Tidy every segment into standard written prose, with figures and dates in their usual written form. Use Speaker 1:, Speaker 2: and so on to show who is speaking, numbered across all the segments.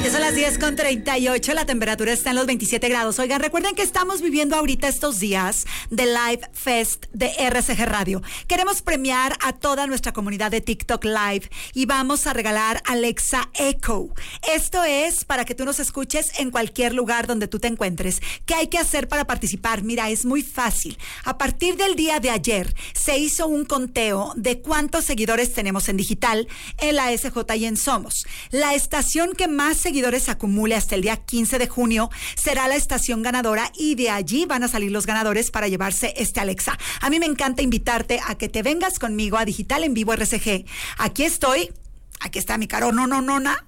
Speaker 1: Ya son las 10:38, la temperatura está en los 27 grados. Oigan, recuerden que estamos viviendo ahorita estos días de Live Fest de RCG Radio. Queremos premiar a toda nuestra comunidad de TikTok Live y vamos a regalar Alexa Echo. Esto es para que tú nos escuches en cualquier lugar donde tú te encuentres. ¿Qué hay que hacer para participar? Mira, es muy fácil. A partir del día de ayer se hizo un conteo de cuántos seguidores tenemos en digital, en la SJ y en Somos. La estación que más seguidores acumule hasta el día 15 de junio será la estación ganadora y de allí van a salir los ganadores para llevarse este Alexa. A mí me encanta invitarte a que te vengas conmigo a Digital en Vivo RCG. Aquí estoy. Aquí está mi carononona.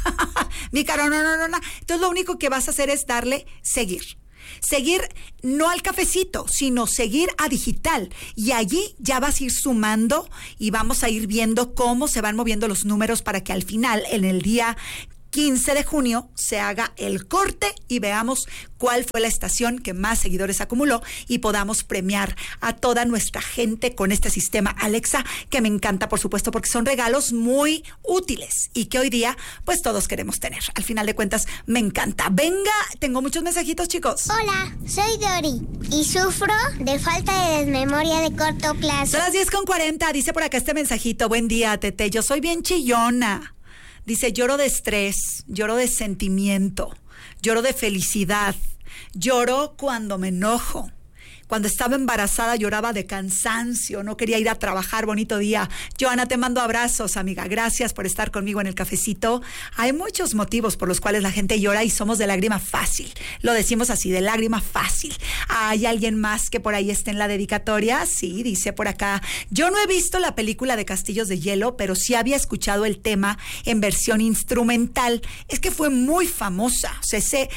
Speaker 1: Mi carononona. Entonces lo único que vas a hacer es darle seguir. Seguir no al cafecito, sino seguir a Digital. Y allí ya vas a ir sumando y vamos a ir viendo cómo se van moviendo los números para que al final, en el día 15 de junio, se haga el corte y veamos cuál fue la estación que más seguidores acumuló y podamos premiar a toda nuestra gente con este sistema Alexa, que me encanta, por supuesto, porque son regalos muy útiles y que hoy día, pues todos queremos tener. Al final de cuentas, me encanta. Venga, tengo muchos mensajitos, chicos.
Speaker 2: Hola, soy Dori y sufro de falta de desmemoria de corto plazo.
Speaker 1: Son las 10:40, dice por acá este mensajito. Buen día, Tete, yo soy bien chillona. Dice, lloro de estrés, lloro de sentimiento, lloro de felicidad, lloro cuando me enojo. Cuando estaba embarazada lloraba de cansancio, no quería ir a trabajar. Bonito día. Joana, te mando abrazos, amiga. Gracias por estar conmigo en el cafecito. Hay muchos motivos por los cuales la gente llora y somos de lágrima fácil. Lo decimos así, de lágrima fácil. ¿Hay alguien más que por ahí esté en la dedicatoria? Sí, dice por acá. Yo no he visto la película de Castillos de Hielo, pero sí había escuchado el tema en versión instrumental. Es que fue muy famosa. O sea,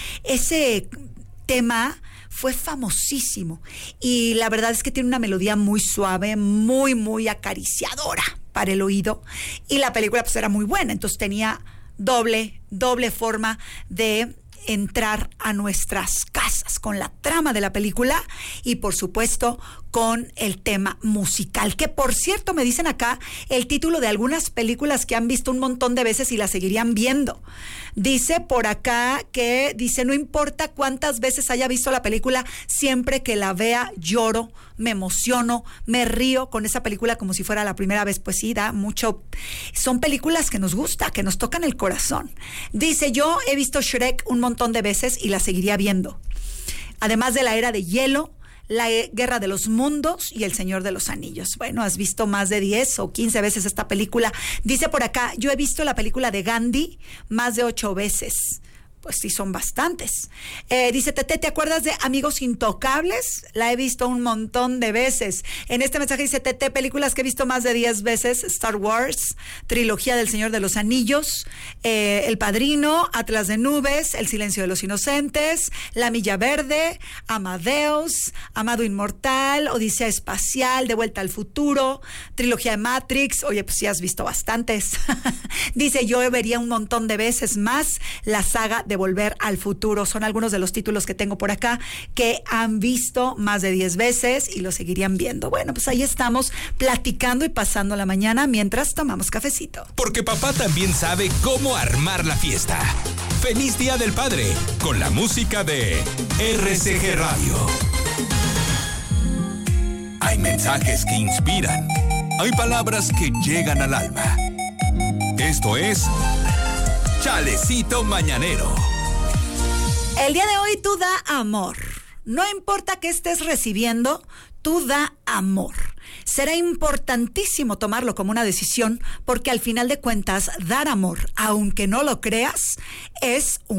Speaker 1: ese tema fue famosísimo y la verdad es que tiene una melodía muy suave, muy, muy acariciadora para el oído, y la película pues era muy buena, entonces tenía doble forma de entrar a nuestras casas con la trama de la película y por supuesto con el tema musical, que por cierto me dicen acá el título de algunas películas que han visto un montón de veces y las seguirían viendo. Dice por acá que dice, no importa cuántas veces haya visto la película, siempre que la vea lloro, me emociono, me río con esa película como si fuera la primera vez. Pues sí, da mucho. Son películas que nos gusta, que nos tocan el corazón. Dice, yo he visto Shrek un montón de veces y la seguiría viendo. Además de La Era de Hielo, La Guerra de los Mundos y El Señor de los Anillos. Bueno, has visto más de 10 o 15 veces esta película. Dice por acá, yo he visto la película de Gandhi más de 8 veces. Pues sí, son bastantes. Dice, Tete, ¿te acuerdas de Amigos Intocables? La he visto un montón de veces. En este mensaje dice, Tete, películas que he visto más de 10 veces: Star Wars, trilogía del Señor de los Anillos, El Padrino, Atlas de Nubes, El Silencio de los Inocentes, La Milla Verde, Amadeus, Amado Inmortal, Odisea Espacial, De Vuelta al Futuro, trilogía de Matrix. Oye, pues sí has visto bastantes. Dice, yo vería un montón de veces más la saga de Volver al Futuro. Son algunos de los títulos que tengo por acá que han visto más de 10 veces y lo seguirían viendo. Bueno, pues ahí estamos platicando y pasando la mañana mientras tomamos cafecito.
Speaker 3: Porque papá también sabe cómo armar la fiesta. ¡Feliz Día del Padre! Con la música de RCG Radio. Hay mensajes que inspiran. Hay palabras que llegan al alma. Esto es Chalecito Mañanero.
Speaker 1: El día de hoy tú da amor. No importa qué estés recibiendo, tú da amor. Será importantísimo tomarlo como una decisión porque al final de cuentas dar amor, aunque no lo creas, es un